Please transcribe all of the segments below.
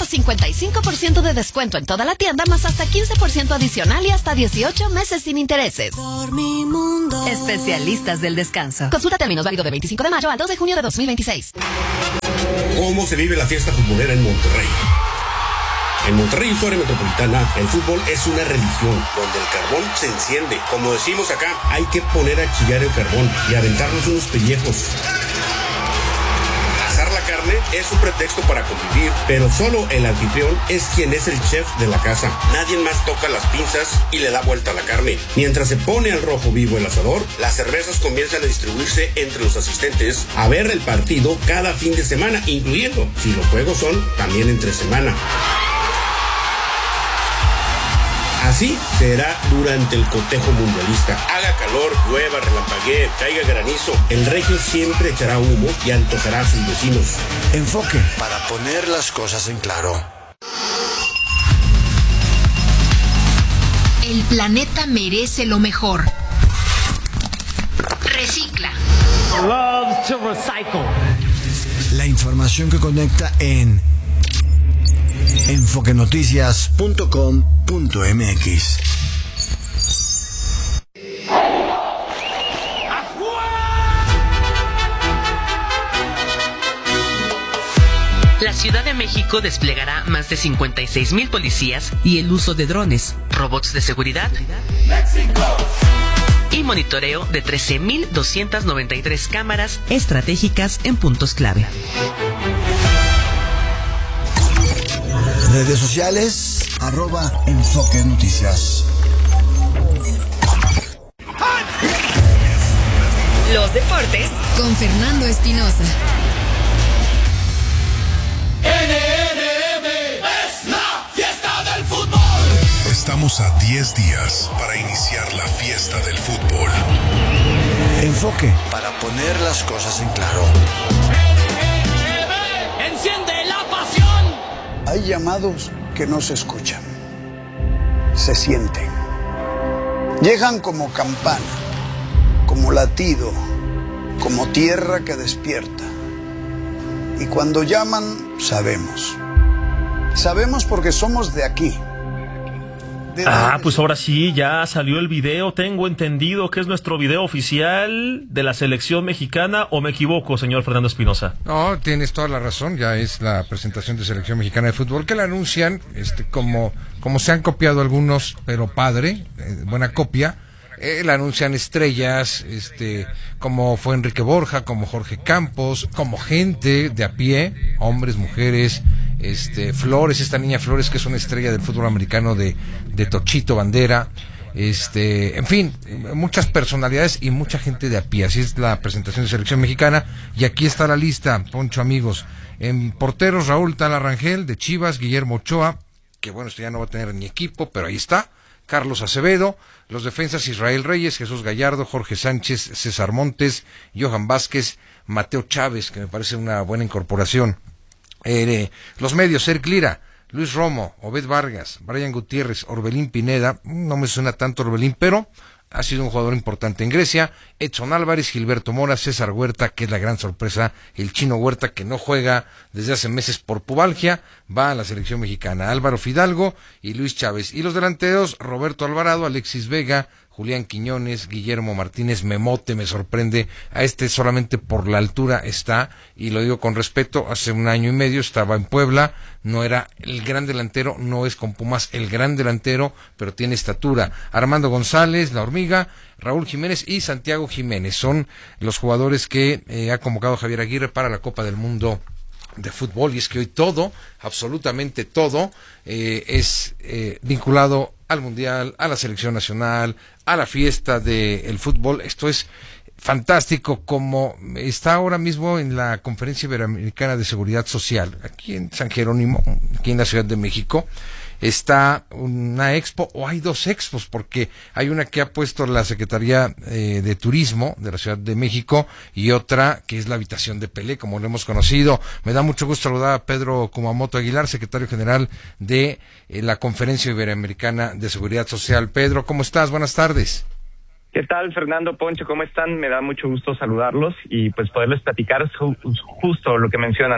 55% de descuento en toda la tienda, más hasta 15% adicional y hasta 18 meses sin intereses. Por mi mundo. Especialistas del descanso. Consulta términos, válido del 25 de mayo al 2 de junio de 2026. ¿Cómo se vive la fiesta futbolera en Monterrey? En Monterrey y su área metropolitana, el fútbol es una religión donde el carbón se enciende. Como decimos acá, hay que poner a chillar el carbón y aventarnos unos pellejos. Asar la carne es un pretexto para convivir, pero solo el anfitrión es quien es el chef de la casa. Nadie más toca las pinzas y le da vuelta a la carne. Mientras se pone al rojo vivo el asador, las cervezas comienzan a distribuirse entre los asistentes a ver el partido cada fin de semana, incluyendo si los juegos son también entre semana. Así será durante el cotejo mundialista. Haga calor, llueva, relampaguee, caiga granizo. El regio siempre echará humo y antojará a sus vecinos. Enfoque para poner las cosas en claro. El planeta merece lo mejor. Recicla. Love to recycle. La información que conecta en enfoquenoticias.com.mx. La Ciudad de México desplegará más de 56,000 policías y el uso de drones, robots de seguridad y monitoreo de 13,293 cámaras estratégicas en puntos clave. Redes sociales, @Enfoque Noticias. Los deportes Con Fernando Espinosa. NNM es la fiesta del fútbol. Estamos a 10 días para iniciar la fiesta del fútbol. Enfoque para poner las cosas en claro. NNM enciende la pasión. Hay llamados que no se escuchan, se sienten. Llegan como campana, como latido, como tierra que despierta. Y cuando llaman, sabemos. Sabemos porque somos de aquí. Pues ahora sí, ya salió el video. Tengo entendido que es nuestro video oficial de la selección mexicana, ¿o me equivoco, señor Fernando Espinosa? No, tienes toda la razón. Ya es la presentación de selección mexicana de fútbol que la anuncian, como se han copiado algunos, pero padre, buena copia. La anuncian estrellas, como fue Enrique Borja, como Jorge Campos, como gente de a pie, hombres, mujeres, Flores, esta niña Flores, que es una estrella del fútbol americano de Tochito Bandera, en fin, muchas personalidades y mucha gente de a pie. Así es la presentación de selección mexicana, y aquí está la lista, Poncho, amigos. En porteros, Raúl Tala Rangel de Chivas, Guillermo Ochoa, que bueno, ya no va a tener ni equipo, pero ahí está, Carlos Acevedo. Los defensas, Israel Reyes, Jesús Gallardo, Jorge Sánchez, César Montes, Johan Vázquez, Mateo Chávez, que me parece una buena incorporación. Los medios, Eric Lira, Luis Romo, Obed Vargas, Brian Gutiérrez, Orbelín Pineda, no me suena tanto Orbelín, pero ha sido un jugador importante en Grecia. Edson Álvarez, Gilberto Mora, César Huerta, que es la gran sorpresa, el Chino Huerta, que no juega desde hace meses por pubalgia, va a la selección mexicana. Álvaro Fidalgo y Luis Chávez. Y los delanteros, Roberto Alvarado, Alexis Vega, Julián Quiñones, Guillermo Martínez, Memote, me sorprende, a solamente por la altura está, y lo digo con respeto, hace un año y medio estaba en Puebla, no era el gran delantero, no es con Pumas el gran delantero, pero tiene estatura. Armando González, La Hormiga, Raúl Jiménez y Santiago Jiménez son los jugadores que ha convocado Javier Aguirre para la Copa del Mundo de fútbol. Y es que hoy todo, absolutamente todo, es vinculado al Mundial, a la selección nacional, a la fiesta del fútbol. Esto es fantástico, como está ahora mismo en la Conferencia Iberoamericana de Seguridad Social, aquí en San Jerónimo, aquí en la Ciudad de México. Está una expo, o hay dos expos, porque hay una que ha puesto la Secretaría de Turismo de la Ciudad de México, y otra que es la Habitación de Pelé, como lo hemos conocido. Me da mucho gusto saludar a Pedro Kumamoto Aguilar, secretario general de la Conferencia Iberoamericana de Seguridad Social. Pedro, ¿cómo estás? Buenas tardes. ¿Qué tal, Fernando, Poncho? ¿Cómo están? Me da mucho gusto saludarlos y pues poderles platicar justo lo que mencionan.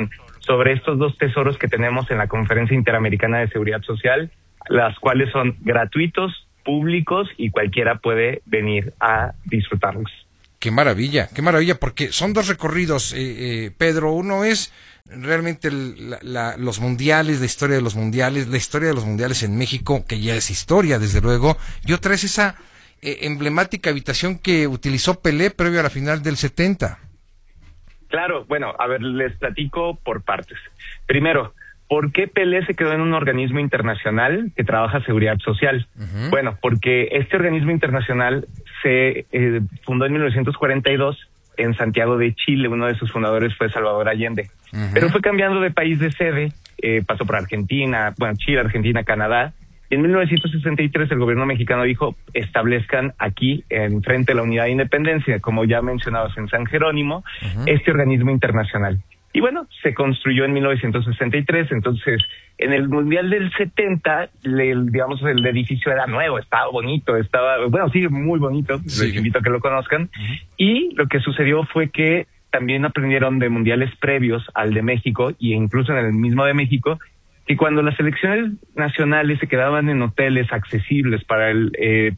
sobre estos dos tesoros que tenemos en la Conferencia Interamericana de Seguridad Social, las cuales son gratuitos, públicos y cualquiera puede venir a disfrutarlos. Qué maravilla, porque son dos recorridos, Pedro. Uno es realmente los mundiales, la historia de los mundiales en México, que ya es historia, desde luego, y otra es esa emblemática habitación que utilizó Pelé previo a la final del 70. Claro, bueno, a ver, les platico por partes. Primero, ¿por qué Pelé se quedó en un organismo internacional que trabaja seguridad social? Uh-huh. Bueno, porque este organismo internacional se fundó en 1942 en Santiago de Chile. Uno de sus fundadores fue Salvador Allende. Uh-huh. Pero fue cambiando de país de sede, pasó por Argentina, Chile, Argentina, Canadá. Y en 1963 el gobierno mexicano dijo, establezcan aquí, enfrente de la Unidad de Independencia, como ya mencionabas en San Jerónimo, uh-huh, este organismo internacional. Y bueno, se construyó en 1963, entonces en el Mundial del 70, el edificio era nuevo, estaba bonito, sigue muy bonito, sí. Les invito a que lo conozcan. Uh-huh. Y lo que sucedió fue que también aprendieron de mundiales previos al de México, e incluso en el mismo de México, que cuando las selecciones nacionales se quedaban en hoteles accesibles para el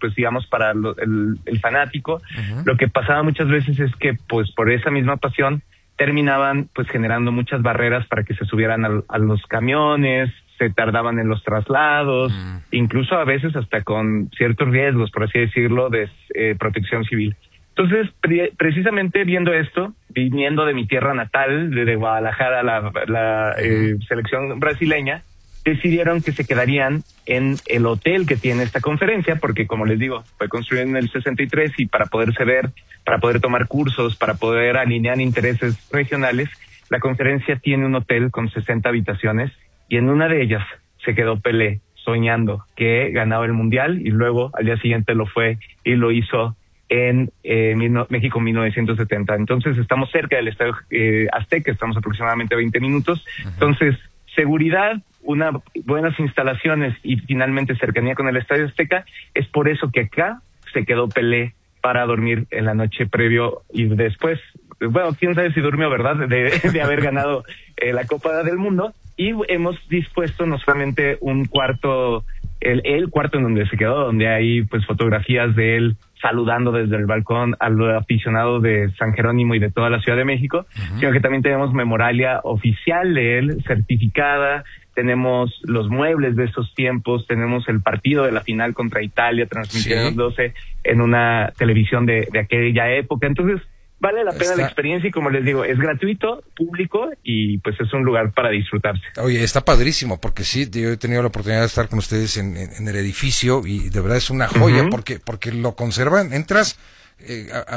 fanático, uh-huh, lo que pasaba muchas veces es que, pues, por esa misma pasión, terminaban, pues, generando muchas barreras para que se subieran a los camiones, se tardaban en los traslados, uh-huh, incluso a veces hasta con ciertos riesgos, por así decirlo, de protección civil. Entonces, precisamente viendo esto, viniendo de mi tierra natal, de Guadalajara, la selección brasileña, decidieron que se quedarían en el hotel que tiene esta conferencia, porque, como les digo, fue construido en el 63 y para poderse ver, para poder tomar cursos, para poder alinear intereses regionales, la conferencia tiene un hotel con 60 habitaciones y en una de ellas se quedó Pelé soñando que ganaba el Mundial y luego al día siguiente lo fue y lo hizo en México 1970. Entonces estamos cerca del Estadio Azteca, estamos aproximadamente 20 minutos. Uh-huh. Entonces, seguridad, buenas instalaciones y finalmente cercanía con el Estadio Azteca, es por eso que acá se quedó Pelé para dormir en la noche previo y después, bueno, quién sabe si durmió, ¿verdad?, de haber ganado la Copa del Mundo. Y hemos dispuesto no solamente un cuarto, el cuarto en donde se quedó, donde hay pues fotografías de él saludando desde el balcón a los aficionados de San Jerónimo y de toda la Ciudad de México, uh-huh, sino que también tenemos memoralia oficial de él, certificada, tenemos los muebles de esos tiempos, tenemos el partido de la final contra Italia transmitiéndose en una televisión de aquella época. Entonces, vale la pena la experiencia y, como les digo, es gratuito, público y pues es un lugar para disfrutarse. Oye, está padrísimo porque sí, yo he tenido la oportunidad de estar con ustedes en el edificio y de verdad es una joya, uh-huh, porque lo conservan, entras a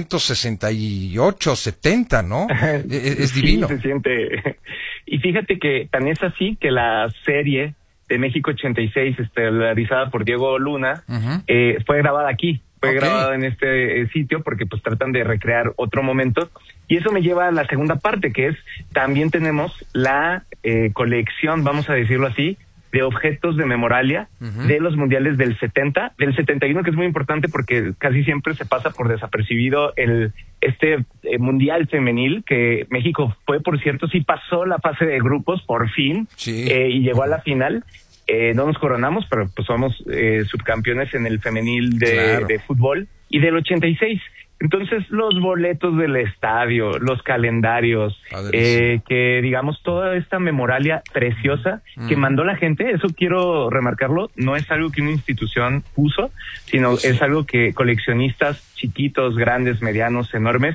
1968, 70, ¿no? Es divino. Sí, se siente. Y fíjate que tan es así que la serie de México 86, realizada por Diego Luna, uh-huh, fue grabada aquí. Fue grabado en este sitio porque pues tratan de recrear otro momento. Y eso me lleva a la segunda parte, que es, también tenemos la colección, vamos a decirlo así, de objetos de memoralia, uh-huh, de los mundiales del 70, del 71, que es muy importante porque casi siempre se pasa por desapercibido este mundial femenil, que México fue, por cierto, sí pasó la fase de grupos, por fin, sí, y llegó a la final. No nos coronamos, pero pues somos subcampeones en el femenil de fútbol y del 86. Entonces, los boletos del estadio, los calendarios, que digamos toda esta memoralia preciosa que mandó la gente, eso quiero remarcarlo, no es algo que una institución puso, sino es algo que coleccionistas chiquitos, grandes, medianos, enormes,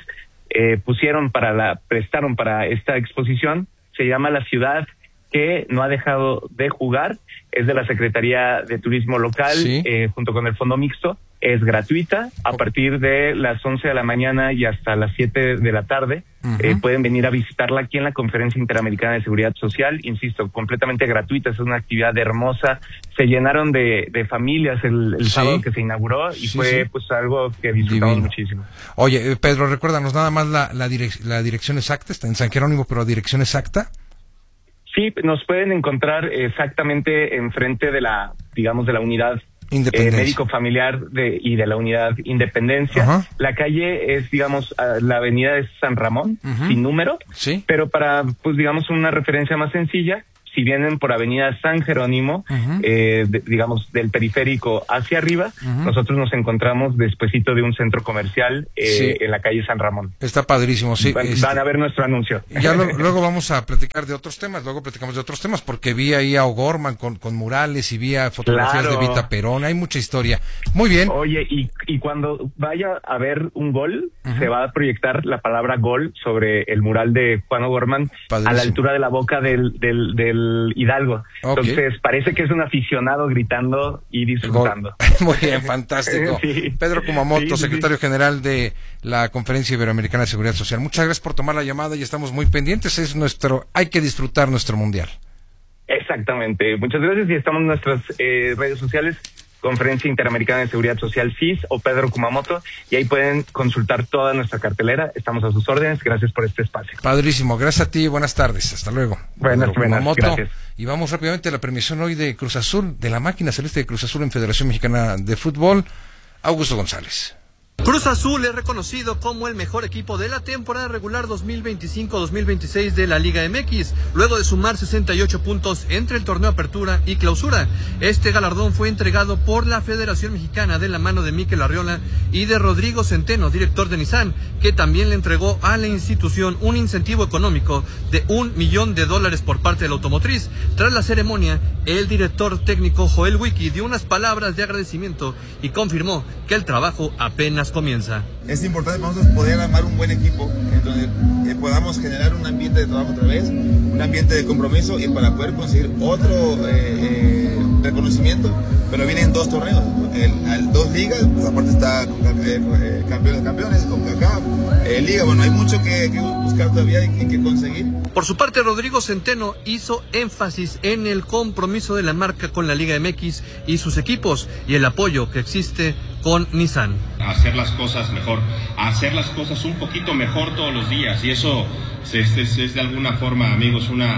prestaron para esta exposición. Se llama La Ciudad que no ha dejado de jugar, es de la Secretaría de Turismo Local, sí, junto con el Fondo Mixto, es gratuita, a partir de las 11 de la mañana y hasta las 7 de la tarde, uh-huh, pueden venir a visitarla aquí en la Conferencia Interamericana de Seguridad Social, insisto, completamente gratuita, es una actividad hermosa, se llenaron de familias el sí, sábado que se inauguró y sí, fue pues algo que disfrutamos divino, muchísimo. Oye, Pedro, recuérdanos nada más la dirección exacta, está en San Jerónimo, pero dirección exacta. Sí, nos pueden encontrar exactamente enfrente de la unidad médico familiar y de la unidad Independencia. Ajá. La calle es, digamos, la avenida de San Ramón, sin número, sí. Pero para, pues digamos, una referencia más sencilla, si vienen por avenida San Jerónimo, digamos, del periférico hacia arriba, nosotros nos encontramos despuesito de un centro comercial en la calle San Ramón. Está padrísimo, sí. Van a ver nuestro anuncio. Ya luego vamos a platicar de otros temas, porque vi ahí a O'Gorman con murales y vi a fotografías de Vita Perón, hay mucha historia. Muy bien. Oye, y cuando vaya a ver un gol, se va a proyectar la palabra gol sobre el mural de Juan O'Gorman a la altura de la boca del Hidalgo. Okay. Entonces parece que es un aficionado gritando y disfrutando. Muy bien, fantástico. Sí. Pedro Kumamoto, Sí. secretario general de la Conferencia Iberoamericana de Seguridad Social. Muchas gracias por tomar la llamada y estamos muy pendientes. Hay que disfrutar nuestro mundial. Exactamente. Muchas gracias y estamos en nuestras redes sociales, Conferencia Interamericana de Seguridad Social, CIS, o Pedro Kumamoto, y ahí pueden consultar toda nuestra cartelera. Estamos a sus órdenes. Gracias por este espacio. Padrísimo. Gracias a ti. Buenas tardes. Hasta luego. Buenas, gracias. Y vamos rápidamente a la premiación hoy de Cruz Azul, de la máquina celeste de Cruz Azul en Federación Mexicana de Fútbol. Augusto González. Cruz Azul es reconocido como el mejor equipo de la temporada regular 2025-2026 de la Liga MX, luego de sumar 68 puntos entre el torneo Apertura y Clausura. Este galardón fue entregado por la Federación Mexicana de la mano de Mikel Arriola y de Rodrigo Centeno, director de Nissan, que también le entregó a la institución un incentivo económico de $1 millón por parte de la automotriz. Tras la ceremonia, el director técnico Joel Wiki dio unas palabras de agradecimiento y confirmó que el trabajo apenas comienza. Es importante para nosotros poder armar un buen equipo en donde podamos generar un ambiente de trabajo otra vez, un ambiente de compromiso, y para poder conseguir otro reconocimiento, pero vienen 2 torneos, 2 ligas, pues aparte está campeones de campeones, con CACAF, liga, bueno, hay mucho que buscar todavía y que conseguir. Por su parte, Rodrigo Centeno hizo énfasis en el compromiso de la marca con la Liga MX y sus equipos y el apoyo que existe con Nissan. Hacer las cosas mejor, hacer las cosas un poquito mejor todos los días, y eso es de alguna forma, amigos, un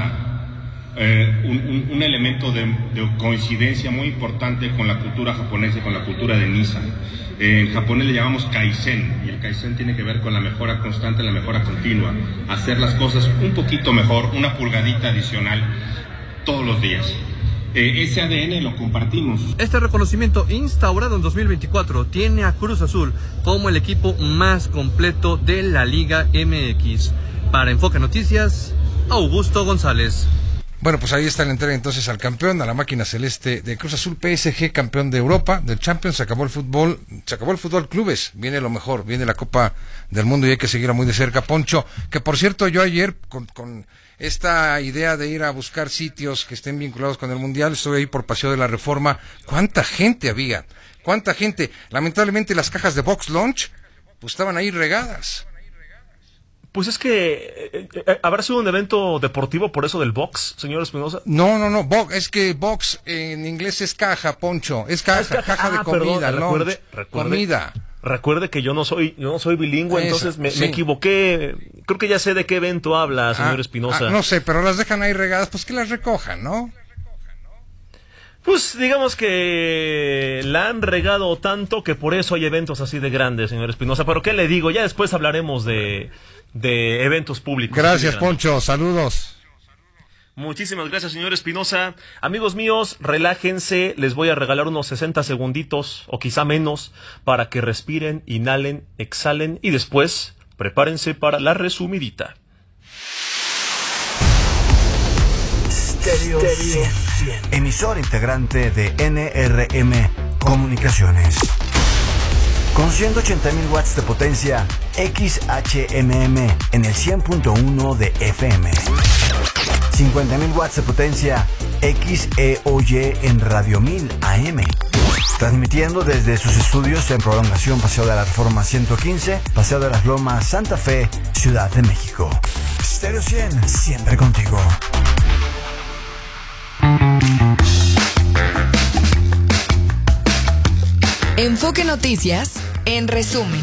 elemento de coincidencia muy importante con la cultura japonesa y con la cultura de Nissan. En japonés le llamamos Kaizen, y el Kaizen tiene que ver con la mejora constante, la mejora continua, hacer las cosas un poquito mejor, una pulgadita adicional todos los días. Ese ADN lo compartimos. Este reconocimiento, instaurado en 2024, tiene a Cruz Azul como el equipo más completo de la Liga MX. Para Enfoque Noticias, Augusto González. Bueno, pues ahí está la entrega entonces al campeón, a la máquina celeste de Cruz Azul. PSG, campeón de Europa, del Champions. Se acabó el fútbol clubes, viene lo mejor, viene la Copa del Mundo y hay que seguirla muy de cerca. Poncho, que por cierto, yo ayer con esta idea de ir a buscar sitios que estén vinculados con el Mundial, estoy ahí por Paseo de la Reforma. ¿Cuánta gente había? ¿Cuánta gente? Lamentablemente las cajas de Box Lunch pues estaban ahí regadas. Pues es que ¿habrá sido un evento deportivo por eso del box, señor Espinosa? No, es que box en inglés es caja, Poncho, es caja de comida, perdón, comida. Recuerde que yo no soy bilingüe, entonces me equivoqué. Creo que ya sé de qué evento habla, señor Espinosa. No sé, pero las dejan ahí regadas, pues que las recojan, ¿no? Pues digamos que la han regado tanto que por eso hay eventos así de grandes, señor Espinosa. Pero ¿qué le digo? Ya después hablaremos de eventos públicos. Gracias, Poncho. Saludos. Muchísimas gracias, señor Espinosa. Amigos míos, relájense. Les voy a regalar unos 60 segunditos, o quizá menos, para que respiren, inhalen, exhalen y después prepárense para la resumidita. Stereo 100, emisor integrante de NRM Comunicaciones. Con 180.000 watts de potencia, XHMM en el 100.1 de FM. 50.000 watts de potencia, XEOY en Radio 1000 AM. Transmitiendo desde sus estudios en Prolongación Paseo de la Reforma 115, Paseo de las Lomas, Santa Fe, Ciudad de México. Stereo 100, siempre contigo. Enfoque Noticias, en resumen.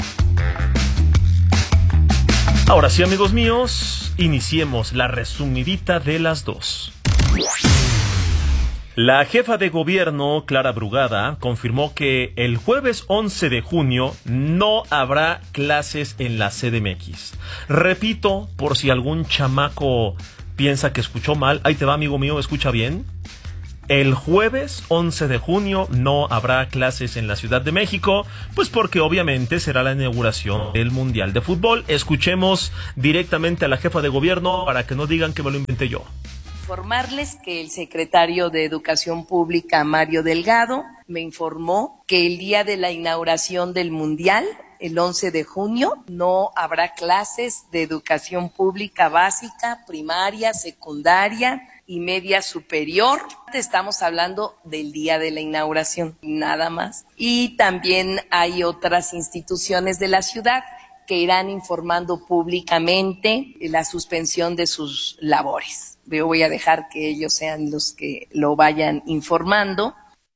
Ahora sí, amigos míos, iniciemos la resumidita de las 2. La jefa de gobierno, Clara Brugada, confirmó que el jueves 11 de junio no habrá clases en la CDMX. Repito, por si algún chamaco piensa que escuchó mal, ahí te va, amigo mío, escucha bien. El jueves 11 de junio no habrá clases en la Ciudad de México, pues porque obviamente será la inauguración del Mundial de Fútbol. Escuchemos directamente a la jefa de gobierno para que no digan que me lo inventé yo. Informarles que el secretario de Educación Pública, Mario Delgado, me informó que el día de la inauguración del Mundial, el 11 de junio, no habrá clases de educación pública básica, primaria, secundaria y media superior. Estamos hablando del día de la inauguración, nada más. Y también hay otras instituciones de la ciudad que irán informando públicamente la suspensión de sus labores. Yo voy a dejar que ellos sean los que lo vayan informando.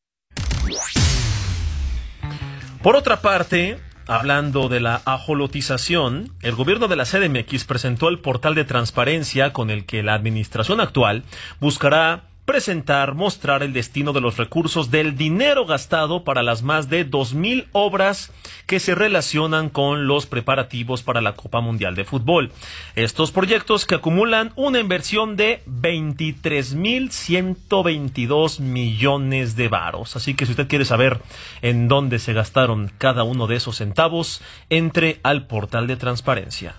Por otra parte, hablando de la ajolotización, el gobierno de la CDMX presentó el portal de transparencia con el que la administración actual buscará mostrar el destino de los recursos del dinero gastado para las más de 2,000 obras que se relacionan con los preparativos para la Copa Mundial de Fútbol. Estos proyectos que acumulan una inversión de 23,122 millones de varos. Así que si usted quiere saber en dónde se gastaron cada uno de esos centavos, entre al portal de transparencia.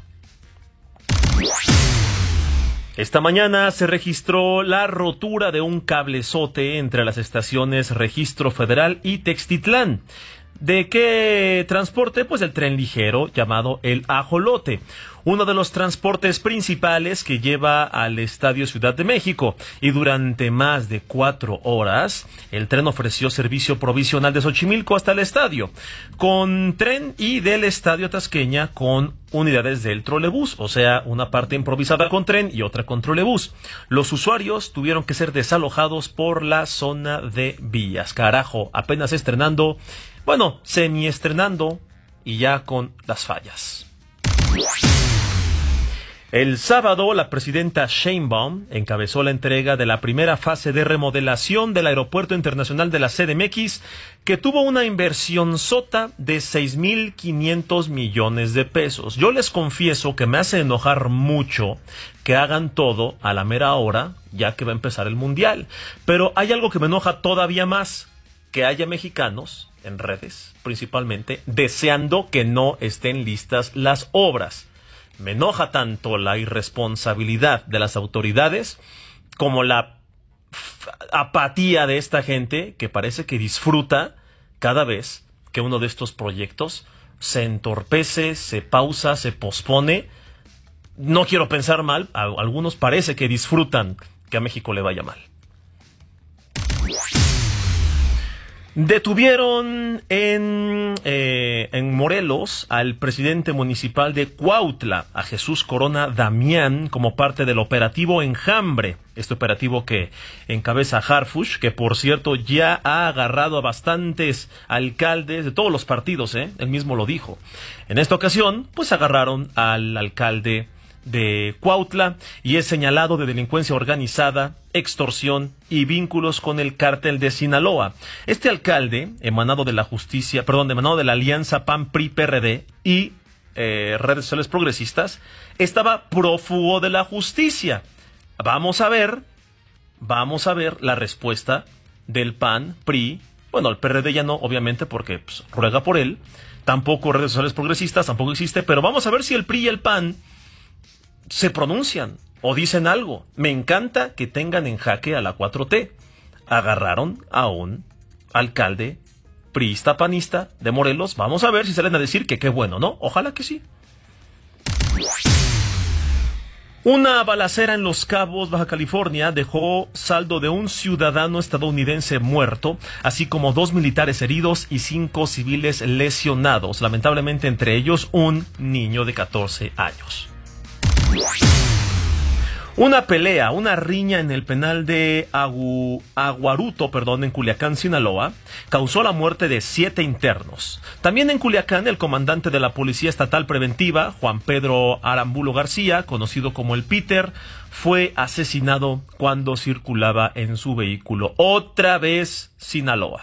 Esta mañana se registró la rotura de un cablezote entre las estaciones Registro Federal y Textitlán. ¿De qué transporte? Pues el tren ligero llamado el Ajolote, uno de los transportes principales que lleva al Estadio Ciudad de México, y durante más de 4 horas el tren ofreció servicio provisional de Xochimilco hasta el estadio, con tren, y del Estadio Tasqueña con unidades del trolebús, o sea, una parte improvisada con tren y otra con trolebús. Los usuarios tuvieron que ser desalojados por la zona de vías. Carajo, apenas estrenando, bueno, semi-estrenando y ya con las fallas. El sábado, la presidenta Sheinbaum encabezó la entrega de la primera fase de remodelación del Aeropuerto Internacional de la CDMX, que tuvo una inversión sota de 6,500 millones de pesos. Yo les confieso que me hace enojar mucho que hagan todo a la mera hora, ya que va a empezar el Mundial. Pero hay algo que me enoja todavía más: que haya mexicanos en redes, principalmente, deseando que no estén listas las obras. Me enoja tanto la irresponsabilidad de las autoridades como la apatía de esta gente, que parece que disfruta cada vez que uno de estos proyectos se entorpece, se pausa, se pospone. No quiero pensar mal, a algunos parece que disfrutan que a México le vaya mal. Detuvieron en Morelos al presidente municipal de Cuautla, a Jesús Corona Damián, como parte del operativo Enjambre. Este operativo que encabeza Harfuch, que por cierto ya ha agarrado a bastantes alcaldes de todos los partidos, él mismo lo dijo. En esta ocasión, pues agarraron al alcalde de Cuautla y es señalado de delincuencia organizada, extorsión y vínculos con el cártel de Sinaloa. Este alcalde, emanado de la alianza PAN-PRI-PRD y redes sociales progresistas, estaba prófugo de la justicia. Vamos a ver la respuesta del PAN, PRI, bueno, el PRD ya no, obviamente, porque pues, ruega por él, tampoco redes sociales progresistas, tampoco existe, pero vamos a ver si el PRI y el PAN se pronuncian o dicen algo. Me encanta que tengan en jaque a la 4T. Agarraron a un alcalde priista panista de Morelos. Vamos a ver si salen a decir que qué bueno, ¿no? Ojalá que sí. Una balacera en Los Cabos, Baja California, dejó saldo de un ciudadano estadounidense muerto, así como 2 militares heridos y 5 civiles lesionados, lamentablemente entre ellos un niño de 14 años. Una pelea, una riña en el penal de Aguaruto, en Culiacán, Sinaloa, causó la muerte de 7 internos. También en Culiacán, el comandante de la Policía Estatal Preventiva, Juan Pedro Arambulo García, conocido como el Peter, fue asesinado cuando circulaba en su vehículo. Otra vez, Sinaloa.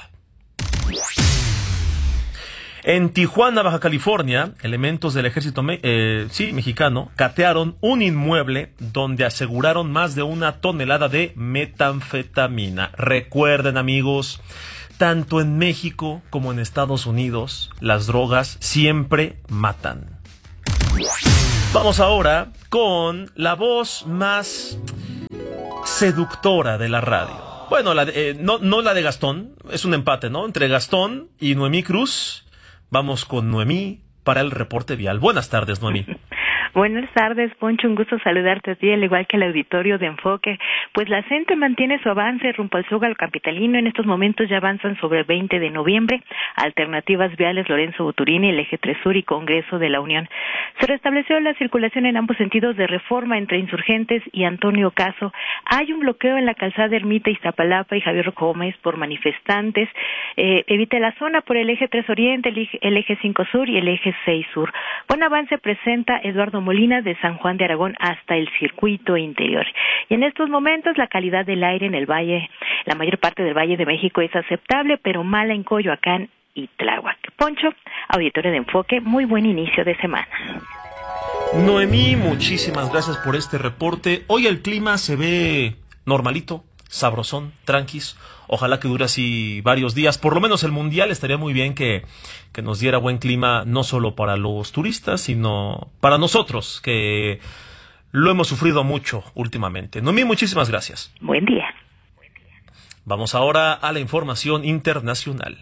En Tijuana, Baja California, elementos del ejército mexicano catearon un inmueble donde aseguraron más de 1 tonelada de metanfetamina. Recuerden, amigos, tanto en México como en Estados Unidos, las drogas siempre matan. Vamos ahora con la voz más seductora de la radio. Bueno, no la de Gastón, es un empate, ¿no? Entre Gastón y Noemí Cruz. Vamos con Noemí para el reporte vial. Buenas tardes, Noemí. Buenas tardes, Poncho, un gusto saludarte a ti, al igual que al auditorio de Enfoque. Pues la CENTE mantiene su avance rumbo al Zócalo capitalino. En estos momentos ya avanzan sobre el 20 de noviembre. Alternativas viales Lorenzo Boturini, el Eje 3 Sur y Congreso de la Unión. Se restableció la circulación en ambos sentidos de Reforma entre Insurgentes y Antonio Caso. Hay un bloqueo en la calzada Ermita, Iztapalapa y Javier Gómez por manifestantes. Evite la zona por el Eje 3 Oriente, el Eje 5 Sur y el Eje 6 Sur. Buen avance presenta Eduardo Molina de San Juan de Aragón hasta el circuito interior. Y en estos momentos la calidad del aire en el valle, la mayor parte del Valle de México es aceptable, pero mala en Coyoacán y Tláhuac. Poncho, auditorio de Enfoque, muy buen inicio de semana. Noemí, muchísimas gracias por este reporte. Hoy el clima se ve normalito, sabrosón, tranquis. Ojalá que dure así varios días. Por lo menos el Mundial estaría muy bien que nos diera buen clima, no solo para los turistas, sino para nosotros, que lo hemos sufrido mucho últimamente. Noemí, muchísimas gracias. Buen día. Vamos ahora a la información internacional.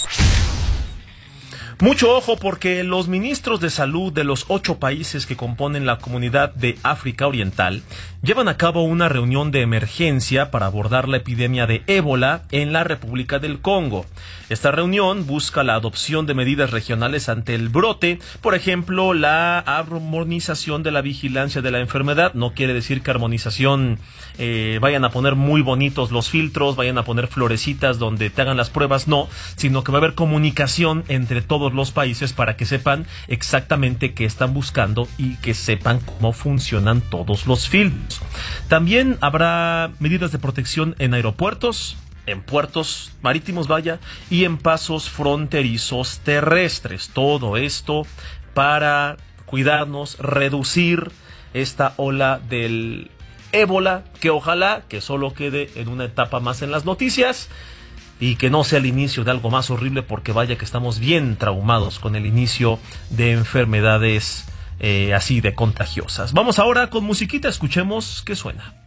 Mucho ojo porque los ministros de salud de los 8 países que componen la Comunidad de África Oriental llevan a cabo una reunión de emergencia para abordar la epidemia de ébola en la República del Congo. Esta reunión busca la adopción de medidas regionales ante el brote, por ejemplo, la armonización de la vigilancia de la enfermedad. No quiere decir que armonización vayan a poner muy bonitos los filtros, vayan a poner florecitas donde te hagan las pruebas, no, sino que va a haber comunicación entre todos los países para que sepan exactamente qué están buscando y que sepan cómo funcionan todos los filtros. También habrá medidas de protección en aeropuertos, en puertos marítimos, y en pasos fronterizos terrestres. Todo esto para cuidarnos, reducir esta ola del ébola, que ojalá que solo quede en una etapa más en las noticias y que no sea el inicio de algo más horrible, porque vaya que estamos bien traumados con el inicio de enfermedades así de contagiosas. Vamos ahora con musiquita, escuchemos qué suena.